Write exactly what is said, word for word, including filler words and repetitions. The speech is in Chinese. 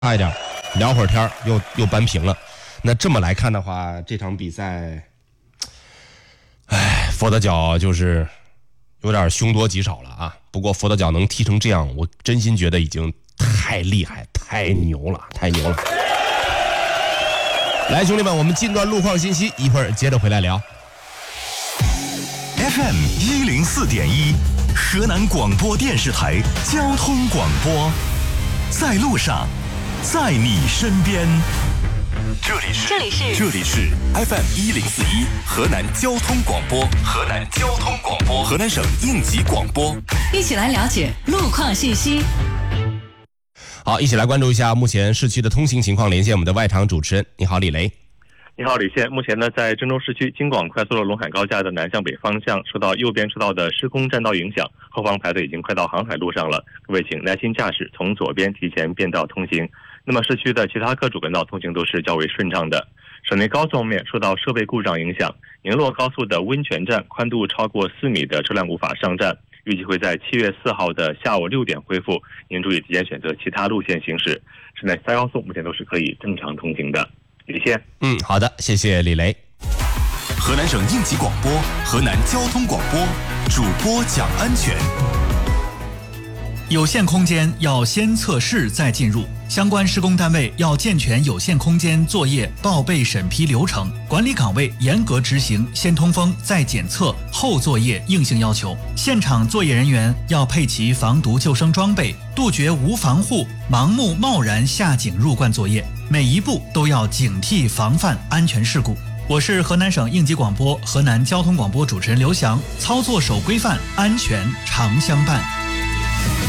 差一点，聊会儿天又又扳平了。那这么来看的话，这场比赛，哎，佛得角就是有点凶多吉少了啊。不过佛得角能踢成这样，我真心觉得已经太厉害、太牛了，太牛了。来，兄弟们，我们进段路况信息，一会儿接着回来聊。 F M 一零四点一，河南广播电视台交通广播，在路上，在你身边。这里是这里是这里是 F M 一零四一河南交通广播，河南交通广播，河南省应急广播， 一起来了解路况信息。 好，一起来关注一下目前市区的通行情况，连线我们的外场主持人。你好，李雷。 你好，李现。目前呢，在郑州市区京广快速路陇海高架的南向北方向，受到右边车道的施工占道影响，后方排队已经快到航海路上了。各位请耐心驾驶，从左边提前变道通行。那么市区的其他各主干道通行都是较为顺畅的。省内高速方面，受到设备故障影响，宁洛高速的温泉站宽度超过四米的车辆无法上站，预计会在七月四号的下午六点恢复，您注意提前选择其他路线行驶。市内三高速目前都是可以正常通行的。李现。 嗯，好的，谢谢李雷。 河南省应急广播，河南交通广播，主播讲安全。 有限空间要先测试再进入，相关施工单位要健全有限空间作业报备审批流程，管理岗位严格执行先通风再检测后作业硬性要求。现场作业人员要配齐防毒救生装备，杜绝无防护、盲目贸然下井入灌作业，每一步都要警惕防范安全事故。我是河南省应急广播、河南交通广播主持人刘翔，操作守规范，安全常相伴。